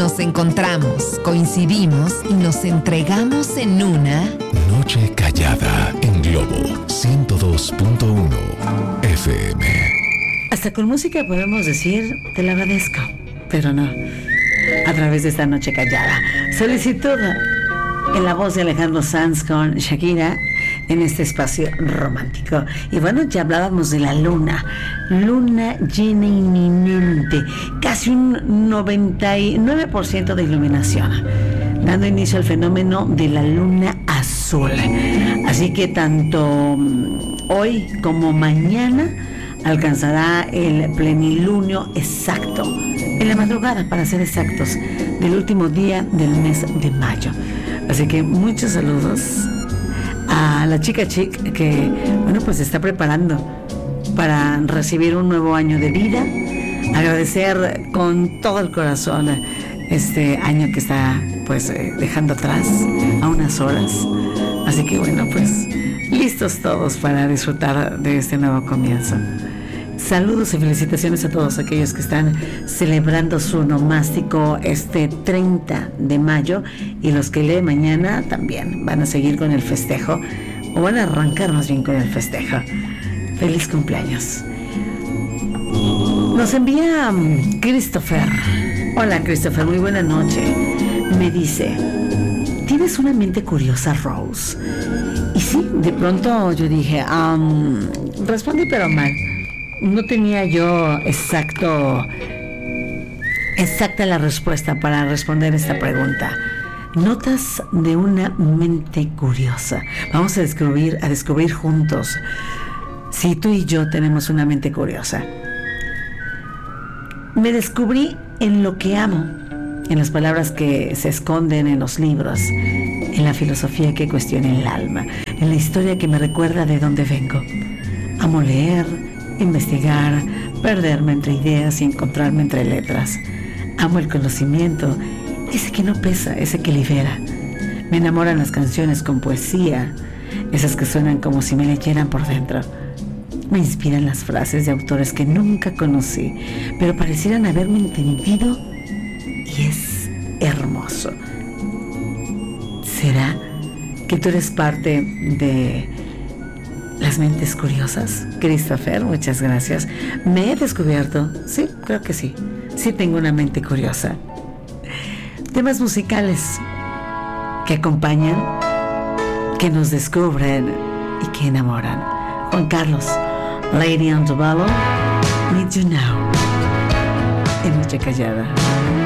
Nos encontramos, coincidimos y nos entregamos en una Noche Callada en Globo 102.1 FM. Hasta con música podemos decir, te la agradezco, pero no, a través de esta Noche Callada. Solicitud en la voz de Alejandro Sanz con Shakira en este espacio romántico. Y bueno, ya hablábamos de la luna llena inminente, casi un 99% de iluminación, dando inicio al fenómeno de la luna azul. Así que tanto hoy como mañana alcanzará el plenilunio exacto, en la madrugada para ser exactos, del último día del mes de mayo. Así que muchos saludos a la chica chic que, bueno, pues se está preparando para recibir un nuevo año de vida. Agradecer con todo el corazón este año que está pues dejando atrás a unas horas. Así que bueno, pues listos todos para disfrutar de este nuevo comienzo. Saludos y felicitaciones a todos aquellos que están celebrando su onomástico este 30 de mayo y los que leen mañana también van a seguir con el festejo, o van a arrancar más bien con el festejo. Feliz cumpleaños. Nos envía Christopher. Hola Christopher, muy buena noche. Me dice, ¿tienes una mente curiosa, Rose? Y sí, de pronto yo dije, respondí pero mal. No tenía yo exacta la respuesta para responder esta pregunta. Notas de una mente curiosa. Vamos a descubrir juntos si tú y yo tenemos una mente curiosa. Me descubrí en lo que amo, en las palabras que se esconden en los libros, en la filosofía que cuestiona el alma, en la historia que me recuerda de dónde vengo. Amo leer, investigar, perderme entre ideas y encontrarme entre letras. Amo el conocimiento, ese que no pesa, ese que libera. Me enamoran las canciones con poesía, esas que suenan como si me leyeran por dentro. Me inspiran las frases de autores que nunca conocí, pero parecieran haberme entendido, y es hermoso. ¿Será que tú eres parte de las mentes curiosas? Christopher, muchas gracias. Me he descubierto, sí, creo que sí. Sí tengo una mente curiosa. Temas musicales que acompañan, que nos descubren y que enamoran. Juan Carlos, Lady Antebellum, Need You Now, en Noche Callada.